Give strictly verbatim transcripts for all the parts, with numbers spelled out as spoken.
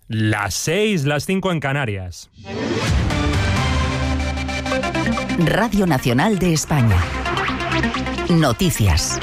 Las seis, las cinco en Canarias. Radio Nacional de España. Noticias.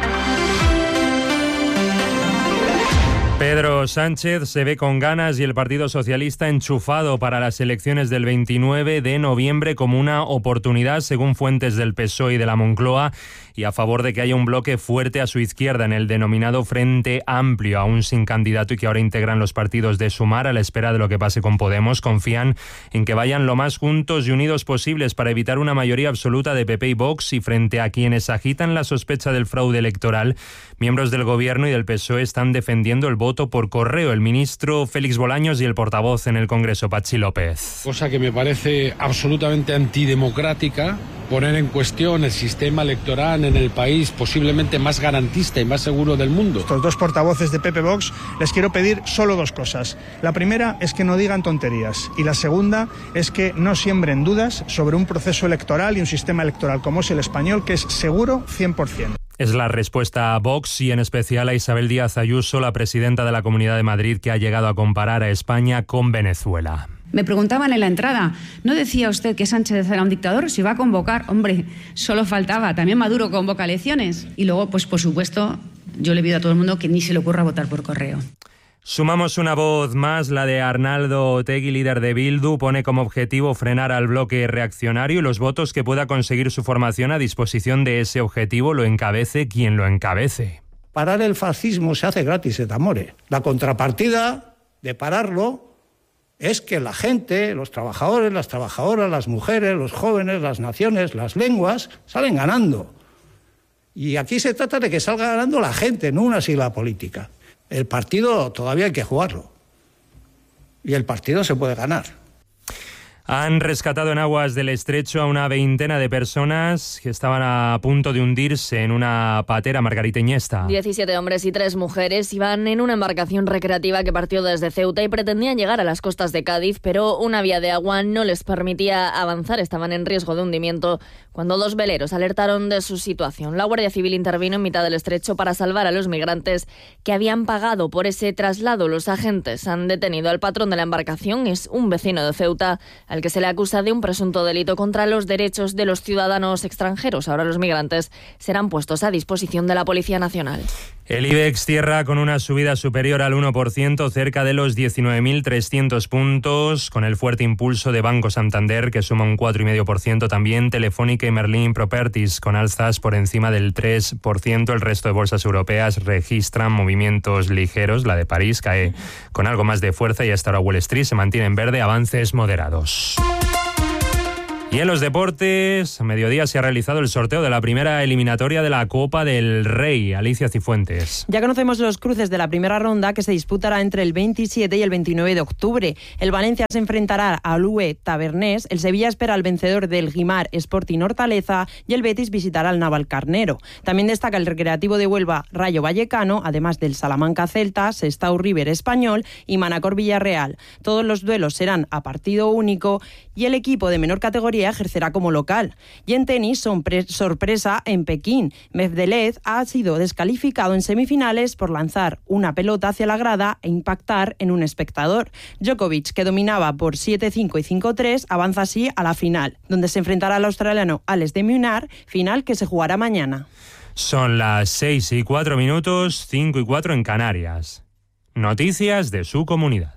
Pedro Sánchez se ve con ganas y el Partido Socialista enchufado para las elecciones del veintinueve de noviembre como una oportunidad, según fuentes del P S O E y de la Moncloa, y a favor de que haya un bloque fuerte a su izquierda en el denominado Frente Amplio, aún sin candidato y que ahora integran los partidos de Sumar. A la espera de lo que pase con Podemos, confían en que vayan lo más juntos y unidos posibles para evitar una mayoría absoluta de P P y Vox, y frente a quienes agitan la sospecha del fraude electoral, miembros del Gobierno y del P S O E están defendiendo el voto por correo. El ministro Félix Bolaños y el portavoz en el Congreso, Patxi López. Cosa que me parece absolutamente antidemocrática, poner en cuestión el sistema electoral en el país posiblemente más garantista y más seguro del mundo. Estos dos portavoces de P P Vox les quiero pedir solo dos cosas. La primera es que no digan tonterías y la segunda es que no siembren dudas sobre un proceso electoral y un sistema electoral como es el español, que es seguro cien por ciento. Es la respuesta a Vox y en especial a Isabel Díaz Ayuso, la presidenta de la Comunidad de Madrid, que ha llegado a comparar a España con Venezuela. Me preguntaban en la entrada, ¿no decía usted que Sánchez era un dictador? Si va a convocar, hombre, solo faltaba, también Maduro convoca elecciones. Y luego, pues por supuesto, yo le pido a todo el mundo que ni se le ocurra votar por correo. Sumamos una voz más, la de Arnaldo Otegi, líder de Bildu. Pone como objetivo frenar al bloque reaccionario y los votos que pueda conseguir su formación a disposición de ese objetivo lo encabece quien lo encabece. Parar el fascismo se hace gratis et amore. La contrapartida de pararlo es que la gente, los trabajadores, las trabajadoras, las mujeres, los jóvenes, las naciones, las lenguas, salen ganando. Y aquí se trata de que salga ganando la gente, no una sigla política. El partido todavía hay que jugarlo. Y el partido se puede ganar. Han rescatado en aguas del estrecho a una veintena de personas que estaban a punto de hundirse en una patera margariteñesta. diecisiete hombres y tres mujeres iban en una embarcación recreativa que partió desde Ceuta y pretendían llegar a las costas de Cádiz, pero una vía de agua no les permitía avanzar. Estaban en riesgo de hundimiento cuando dos veleros alertaron de su situación. La Guardia Civil intervino en mitad del estrecho para salvar a los migrantes que habían pagado por ese traslado. Los agentes han detenido al patrón de la embarcación, es un vecino de Ceuta, al que se le acusa de un presunto delito contra los derechos de los ciudadanos extranjeros. Ahora los migrantes serán puestos a disposición de la Policía Nacional. El IBEX cierra con una subida superior al uno por ciento, cerca de los diecinueve mil trescientos puntos, con el fuerte impulso de Banco Santander, que suma un cuatro coma cinco por ciento. También Telefónica y Merlin Properties, con alzas por encima del tres por ciento. El resto de bolsas europeas registran movimientos ligeros. La de París cae con algo más de fuerza y hasta ahora Wall Street se mantiene en verde, avances moderados. Y en los deportes, a mediodía se ha realizado el sorteo de la primera eliminatoria de la Copa del Rey. Alicia Cifuentes. Ya conocemos los cruces de la primera ronda, que se disputará entre el veintisiete y el veintinueve de octubre. El Valencia se enfrentará al U E Tavernés, el Sevilla espera al vencedor del Guimar Sporting Hortaleza y el Betis visitará al Navalcarnero. También destaca el Recreativo de Huelva Rayo Vallecano, además del Salamanca Celta, Sestao River Español y Manacor Villarreal. Todos los duelos serán a partido único y el equipo de menor categoría ejercerá como local. Y en tenis, sorpresa en Pekín. Medvedev ha sido descalificado en semifinales por lanzar una pelota hacia la grada e impactar en un espectador. Djokovic, que dominaba por siete cinco y cinco tres, avanza así a la final, donde se enfrentará al australiano Alex de Minaur, final que se jugará mañana. Son las seis y cuatro minutos, cinco y cuatro en Canarias. Noticias de su comunidad.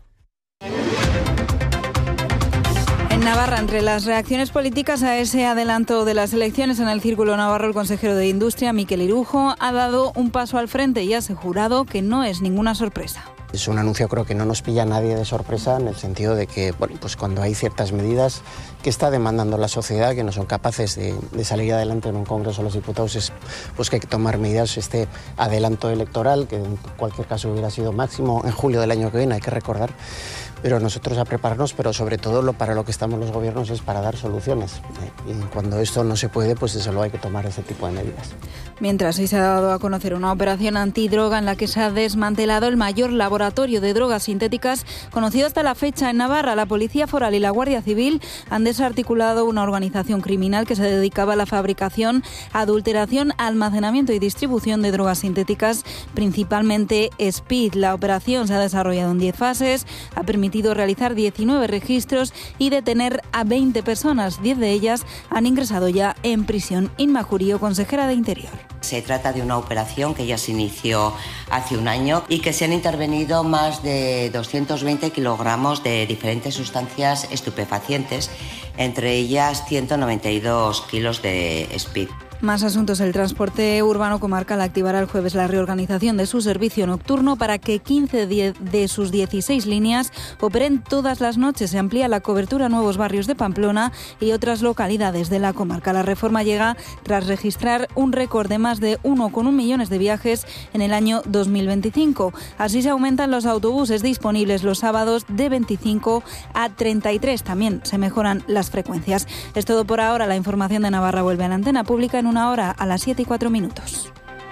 En Navarra, entre las reacciones políticas a ese adelanto de las elecciones en el Círculo Navarro, el consejero de Industria, Mikel Irujo, ha dado un paso al frente y ha asegurado que no es ninguna sorpresa. Es un anuncio, creo que no nos pilla a nadie de sorpresa, en el sentido de que, bueno, pues cuando hay ciertas medidas que está demandando la sociedad, que no son capaces de, de salir adelante en un Congreso de los Diputados, es pues que hay que tomar medidas. Este adelanto electoral, que en cualquier caso hubiera sido máximo en julio del año que viene, hay que recordar, pero nosotros a prepararnos, pero sobre todo lo, para lo que estamos los gobiernos es para dar soluciones. Y cuando esto no se puede, pues desde luego hay que tomar ese tipo de medidas. Mientras, hoy se ha dado a conocer una operación antidroga en la que se ha desmantelado el mayor laboratorio laboratorio de drogas sintéticas conocido hasta la fecha en Navarra. La Policía Foral y la Guardia Civil han desarticulado una organización criminal que se dedicaba a la fabricación, adulteración, almacenamiento y distribución de drogas sintéticas, principalmente speed. La operación se ha desarrollado en diez fases, ha permitido realizar diecinueve registros y detener a veinte personas. diez de ellas han ingresado ya en prisión. Inma Jurío, consejera de Interior. Se trata de una operación que ya se inició hace un año y que se han intervenido más de doscientos veinte kilogramos de diferentes sustancias estupefacientes, entre ellas ciento noventa y dos kilos de speed. Más asuntos. El transporte urbano comarcal activará el jueves la reorganización de su servicio nocturno para que quince de sus dieciséis líneas operen todas las noches. Se amplía la cobertura a nuevos barrios de Pamplona y otras localidades de la comarca. La reforma llega tras registrar un récord de más de uno coma uno millones de viajes en el año dos mil veinticinco. Así se aumentan los autobuses disponibles los sábados de veinticinco a treinta y tres. También se mejoran las frecuencias. Es todo por ahora. La información de Navarra vuelve a la antena pública en una hora, a las siete y cuatro minutos.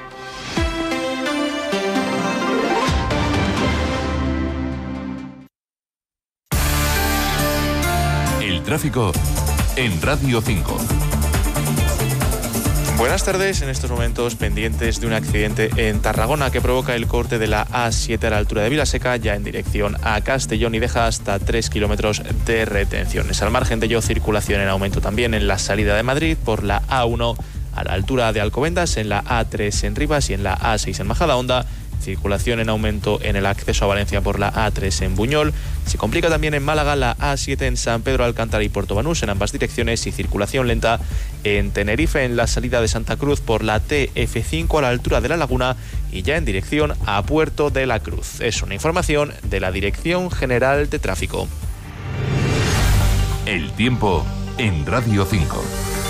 El tráfico en Radio cinco. Buenas tardes. En estos momentos pendientes de un accidente en Tarragona que provoca el corte de la A siete a la altura de Vilaseca, ya en dirección a Castellón, y deja hasta tres kilómetros de retenciones. Al margen de ello, circulación en aumento también en la salida de Madrid por la A uno a la altura de Alcobendas, en la A tres en Rivas y en la A seis en Majadahonda. Circulación en aumento en el acceso a Valencia por la A tres en Buñol. Se complica también en Málaga la A siete en San Pedro Alcántara y Puerto Banús en ambas direcciones, y circulación lenta en Tenerife en la salida de Santa Cruz por la T F cinco a la altura de La Laguna y ya en dirección a Puerto de la Cruz. Es una información de la Dirección General de Tráfico. El tiempo en Radio cinco.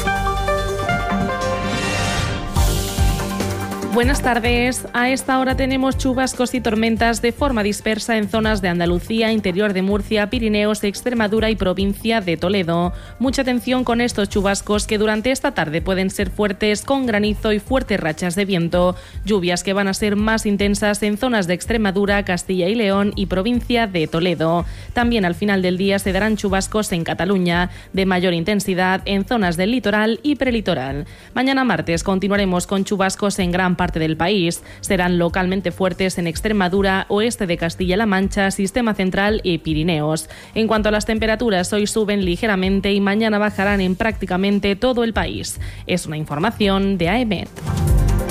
Buenas tardes. A esta hora tenemos chubascos y tormentas de forma dispersa en zonas de Andalucía, interior de Murcia, Pirineos, Extremadura y provincia de Toledo. Mucha atención con estos chubascos que durante esta tarde pueden ser fuertes, con granizo y fuertes rachas de viento. Lluvias que van a ser más intensas en zonas de Extremadura, Castilla y León y provincia de Toledo. También al final del día se darán chubascos en Cataluña, de mayor intensidad en zonas del litoral y prelitoral. Mañana martes continuaremos con chubascos en gran parte parte del país. Serán localmente fuertes en Extremadura, oeste de Castilla-La Mancha, Sistema Central y Pirineos. En cuanto a las temperaturas, hoy suben ligeramente y mañana bajarán en prácticamente todo el país. Es una información de AEMET.